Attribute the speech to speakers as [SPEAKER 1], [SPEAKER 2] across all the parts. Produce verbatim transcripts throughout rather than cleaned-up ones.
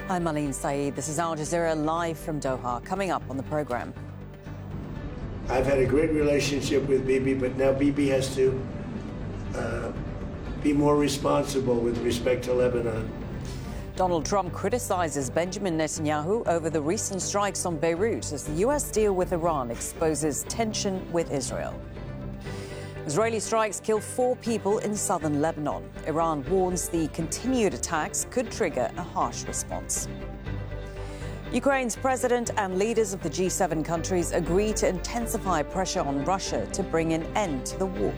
[SPEAKER 1] I'm Marlene Saeed. This is Al Jazeera live from Doha. Coming up on the programme.
[SPEAKER 2] I've had a great relationship with Bibi, but now Bibi has to uh, be more responsible with respect to Lebanon.
[SPEAKER 1] Donald Trump criticises Benjamin Netanyahu over the recent strikes on Beirut as the U S deal with Iran exposes tension with Israel. Israeli strikes kill four people in southern Lebanon. Iran warns the continued attacks could trigger a harsh response. Ukraine's president and leaders of the G seven countries agree to intensify pressure on Russia to bring an end to the war.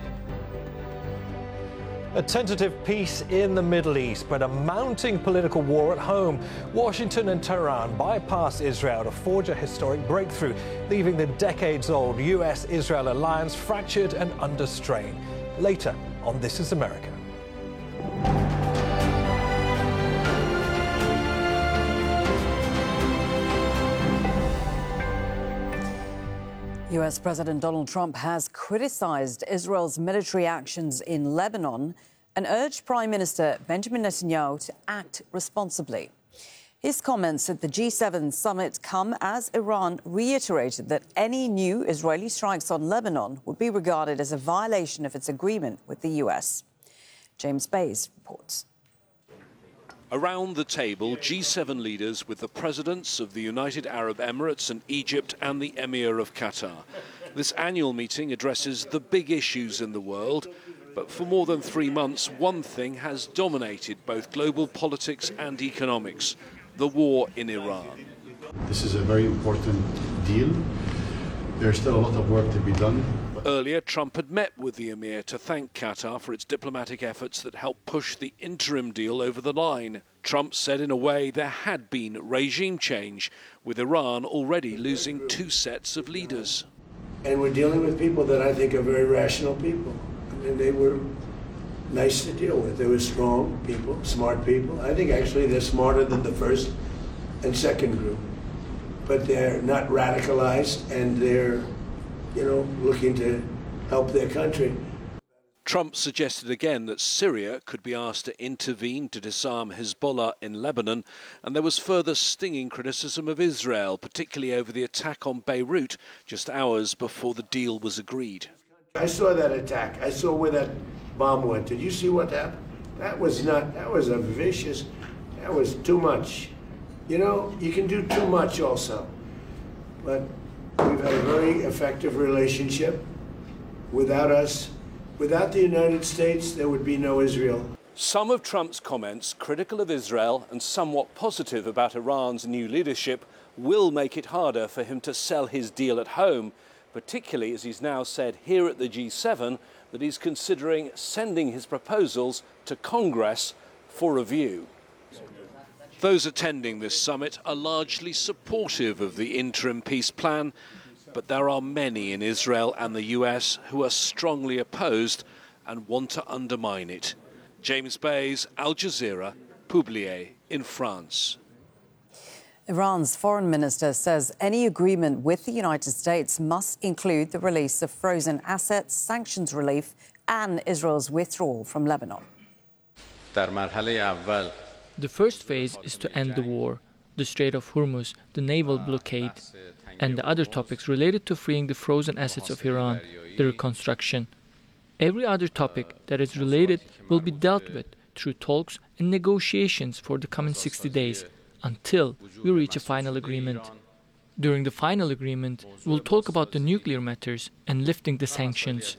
[SPEAKER 3] A tentative peace in the Middle East, but a mounting political war at home. Washington and Tehran bypass Israel to forge a historic breakthrough, leaving the decades-old U S Israel alliance fractured and under strain. Later on This Is America.
[SPEAKER 1] U S President Donald Trump has criticized Israel's military actions in Lebanon and urged Prime Minister Benjamin Netanyahu to act responsibly. His comments at the G seven summit come as Iran reiterated that any new Israeli strikes on Lebanon would be regarded as a violation of its agreement with the U S. James Bays reports.
[SPEAKER 4] Around the table, G seven leaders with the presidents of the United Arab Emirates and Egypt and the Emir of Qatar. This annual meeting addresses the big issues in the world, but for more than three months, one thing has dominated both global politics and economics: the war in Iran.
[SPEAKER 5] This is a very important deal. There's still a lot of work to be done.
[SPEAKER 4] Earlier, Trump had met with the Emir to thank Qatar for its diplomatic efforts that helped push the interim deal over the line. Trump said in a way there had been regime change, with Iran already losing two sets of leaders.
[SPEAKER 2] And we're dealing with people that I think are very rational people. I mean, they were nice to deal with. They were strong people, smart people. I think actually they're smarter than the first and second group. But they're not radicalized, and they're, you know, looking to help their country.
[SPEAKER 4] Trump suggested again that Syria could be asked to intervene to disarm Hezbollah in Lebanon, and there was further stinging criticism of Israel, particularly over the attack on Beirut just hours before the deal was agreed.
[SPEAKER 2] I saw that attack. I saw where that bomb went. Did you see what happened? That was not, that was a vicious, that was too much. You know, you can do too much also. But we've had a very effective relationship. Without us, without the United States, there would be no Israel.
[SPEAKER 4] Some of Trump's comments, critical of Israel and somewhat positive about Iran's new leadership, will make it harder for him to sell his deal at home, particularly as he's now said here at the G seven that he's considering sending his proposals to Congress for review. Those attending this summit are largely supportive of the interim peace plan, but there are many in Israel and the U S who are strongly opposed and want to undermine it. James Bays, Al Jazeera, Publier in France.
[SPEAKER 1] Iran's foreign minister says any agreement with the United States must include the release of frozen assets, sanctions relief, and Israel's withdrawal from Lebanon.
[SPEAKER 6] The first phase is to end the war, the Strait of Hormuz, the naval blockade, and the other topics related to freeing the frozen assets of Iran, the reconstruction. Every other topic that is related will be dealt with through talks and negotiations for the coming sixty days until we reach a final agreement. During the final agreement, we'll talk about the nuclear matters and lifting the sanctions.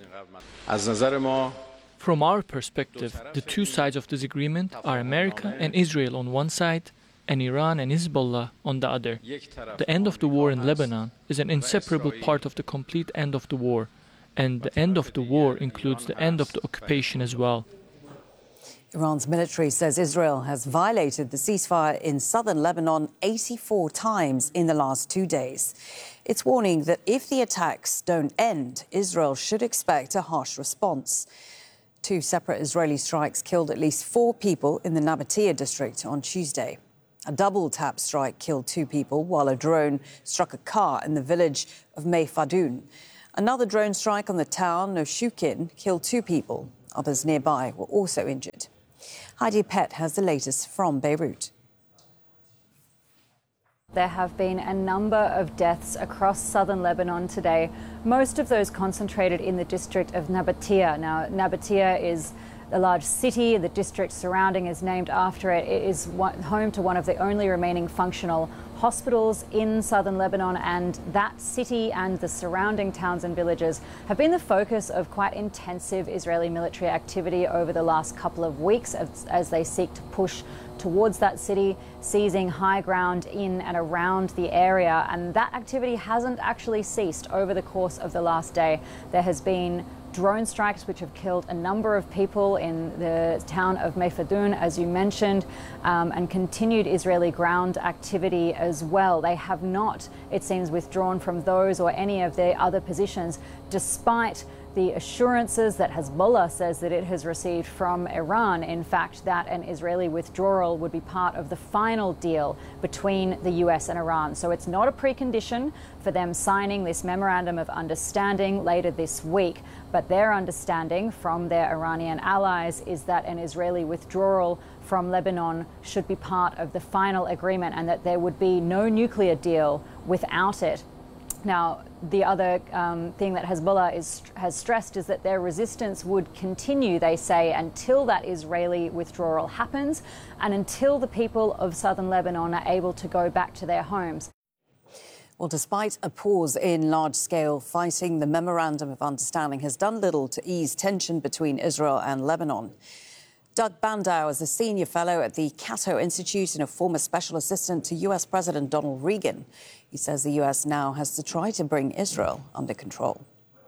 [SPEAKER 6] From our perspective, the two sides of this agreement are America and Israel on one side, and Iran and Hezbollah on the other. The end of the war in Lebanon is an inseparable part of the complete end of the war, and the end of the war includes the end of the occupation as well.
[SPEAKER 1] Iran's military says Israel has violated the ceasefire in southern Lebanon eighty-four times in the last two days. It's warning that if the attacks don't end, Israel should expect a harsh response. Two separate Israeli strikes killed at least four people in the Nabatea district on Tuesday. A double-tap strike killed two people, while a drone struck a car in the village of Mei Fadoun. Another drone strike on the town of Shukin killed two people. Others nearby were also injured. Heidi Pett has the latest from Beirut.
[SPEAKER 7] There have been a number of deaths across southern Lebanon today, most of those concentrated in the district of Nabatea. Now, Nabatea is a large city. The district surrounding is named after it. It is home to one of the only remaining functional hospitals in southern Lebanon, and that city and the surrounding towns and villages have been the focus of quite intensive Israeli military activity over the last couple of weeks as, as they seek to push towards that city, seizing high ground in and around the area. And that activity hasn't actually ceased over the course of the last day. There has been drone strikes which have killed a number of people in the town of Mefadun, as you mentioned, um, and continued Israeli ground activity as well. They have not, it seems, withdrawn from those or any of their other positions, despite the assurances that Hezbollah says that it has received from Iran, in fact, that an Israeli withdrawal would be part of the final deal between the U S and Iran. So it's not a precondition for them signing this memorandum of understanding later this week, but their understanding from their Iranian allies is that an Israeli withdrawal from Lebanon should be part of the final agreement and that there would be no nuclear deal without it. Now, the other um, thing that Hezbollah is, has stressed is that their resistance would continue, they say, until that Israeli withdrawal happens and until the people of southern Lebanon are able to go back to their homes.
[SPEAKER 1] Well, despite a pause in large-scale fighting, the Memorandum of Understanding has done little to ease tension between Israel and Lebanon. Doug Bandow is a senior fellow at the Cato Institute and a former special assistant to U S President Donald Reagan. He says the U S now has to try to bring Israel under control.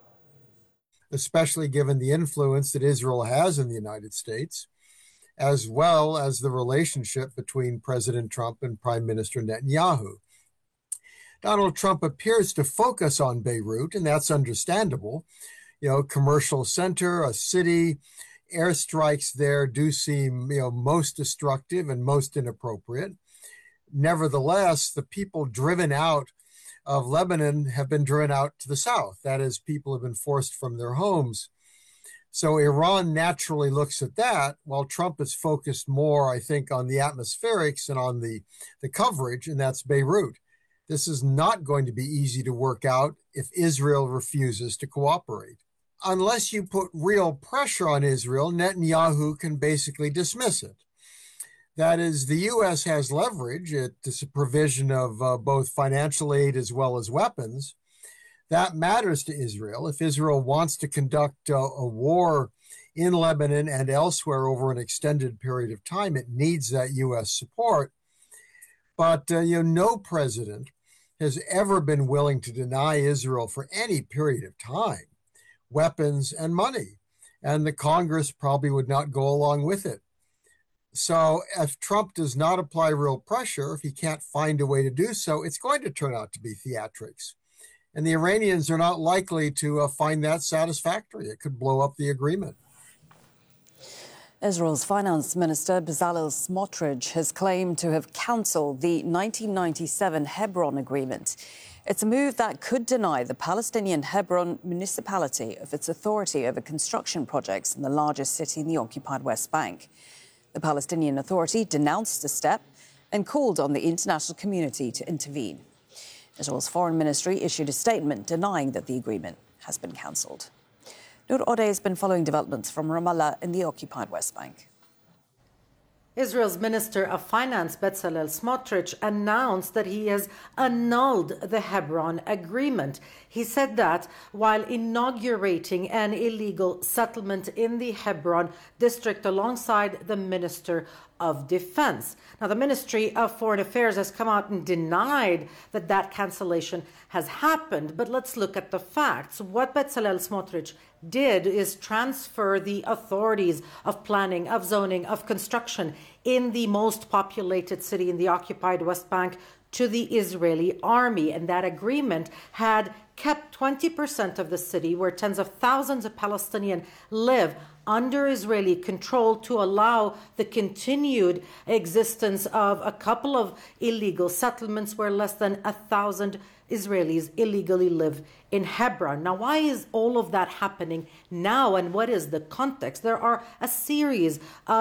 [SPEAKER 8] Especially given the influence that Israel has in the United States, as well as the relationship between President Trump and Prime Minister Netanyahu. Donald Trump appears to focus on Beirut, and that's understandable. You know, commercial center, a city. Airstrikes there do seem, you know, most destructive and most inappropriate. Nevertheless, the people driven out of Lebanon have been driven out to the south. That is, people have been forced from their homes. So Iran naturally looks at that, while Trump is focused more, I think, on the atmospherics and on the, the coverage, and that's Beirut. This is not going to be easy to work out if Israel refuses to cooperate. Unless you put real pressure on Israel, Netanyahu can basically dismiss it. That is, the U S has leverage. It's a provision of uh, both financial aid as well as weapons. That matters to Israel. If Israel wants to conduct uh, a war in Lebanon and elsewhere over an extended period of time, it needs that U S support. But uh, you know, no president has ever been willing to deny Israel for any period of time weapons and money, and the Congress probably would not go along with it. So if Trump does not apply real pressure, if he can't find a way to do so, it's going to turn out to be theatrics. And the Iranians are not likely to uh, find that satisfactory. It could blow up the agreement.
[SPEAKER 1] Israel's finance minister, Bezalel Smotrich, has claimed to have cancelled the nineteen ninety-seven Hebron Agreement. It's a move that could deny the Palestinian Hebron municipality of its authority over construction projects in the largest city in the occupied West Bank. The Palestinian Authority denounced the step and called on the international community to intervene. Israel's foreign ministry issued a statement denying that the agreement has been cancelled. Noor Odeh has been following developments from Ramallah in the occupied West Bank.
[SPEAKER 9] Israel's Minister of Finance, Bezalel Smotrich, announced that he has annulled the Hebron Agreement. He said that while inaugurating an illegal settlement in the Hebron district alongside the Minister of Defense. Now, the Ministry of Foreign Affairs has come out and denied that that cancellation has happened. But let's look at the facts. What Bezalel Smotrich did is transfer the authorities of planning, of zoning, of construction in the most populated city in the occupied West Bank to the Israeli army. And that agreement had kept twenty percent of the city, where tens of thousands of Palestinians live, under Israeli control to allow the continued existence of a couple of illegal settlements where less than a thousand Israelis illegally live in Hebron. Now, why is all of that happening now, and what is the context? There are a series of